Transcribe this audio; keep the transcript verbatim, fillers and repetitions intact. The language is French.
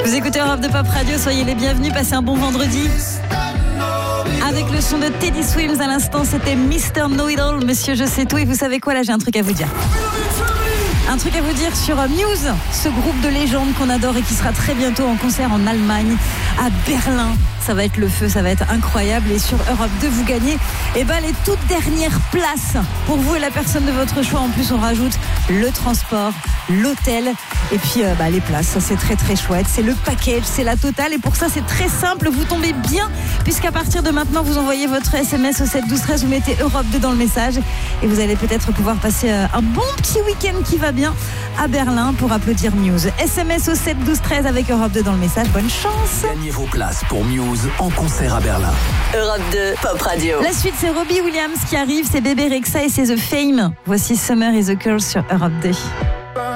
Vous écoutez Europe deux Pop Radio, soyez les bienvenus, passez un bon vendredi. Avec le son de Teddy Swims à l'instant, c'était mister Know-It-All, monsieur je sais tout. Et vous savez quoi, là j'ai un truc à vous dire. Un truc à vous dire sur Muse, ce groupe de légendes qu'on adore et qui sera très bientôt en concert en Allemagne, à Berlin. Ça va être le feu, ça va être incroyable. Et sur Europe deux, vous gagnez eh ben, les toutes dernières places pour vous et la personne de votre choix. En plus, on rajoute le transport, l'hôtel et puis euh, bah, les places. Ça, c'est très très chouette. C'est le package, c'est la totale. Et pour ça, c'est très simple. Vous tombez bien puisqu'à partir de maintenant, vous envoyez votre S M S au sept douze treize. Vous mettez Europe deux dans le message et vous allez peut-être pouvoir passer euh, un bon petit week-end qui va bien à Berlin pour applaudir Muse. S M S au sept douze treize avec Europe deux dans le message. Bonne chance. Gagnez vos places pour Muse en concert à Berlin. Europe deux Pop Radio. La suite, c'est Robbie Williams qui arrive, c'est Bébé Rexha et c'est The Fame. Voici Summer is a Curse sur Europe deux.